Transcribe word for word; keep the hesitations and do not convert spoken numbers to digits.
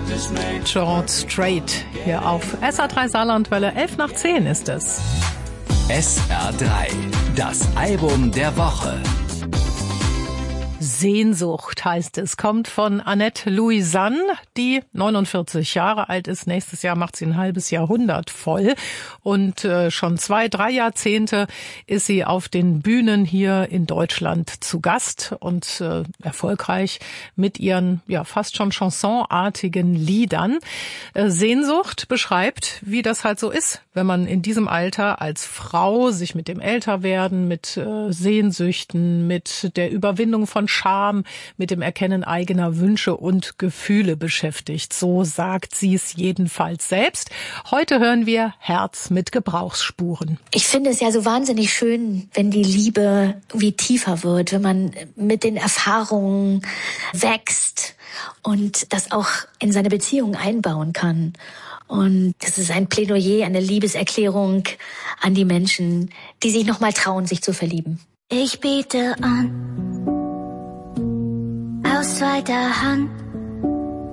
Short Straight hier auf S R drei Saarlandwelle. elf nach zehn ist es. S R drei, das Album der Woche. Sehnsucht heißt es, kommt von Annette Louisanne, die neunundvierzig Jahre alt ist. Nächstes Jahr macht sie ein halbes Jahrhundert voll. Und äh, schon zwei, drei Jahrzehnte ist sie auf den Bühnen hier in Deutschland zu Gast und äh, erfolgreich mit ihren ja fast schon chansonartigen Liedern. Äh, Sehnsucht beschreibt, wie das halt so ist, wenn man in diesem Alter als Frau sich mit dem Älterwerden, mit äh, Sehnsüchten, mit der Überwindung von Scham, mit dem Erkennen eigener Wünsche und Gefühle beschäftigt. So sagt sie es jedenfalls selbst. Heute hören wir Herz mit Gebrauchsspuren. Ich finde es ja so wahnsinnig schön, wenn die Liebe wie tiefer wird, wenn man mit den Erfahrungen wächst und das auch in seine Beziehung einbauen kann. Und das ist ein Plädoyer, eine Liebeserklärung an die Menschen, die sich noch mal trauen, sich zu verlieben. Ich bete an, aus zweiter Hand,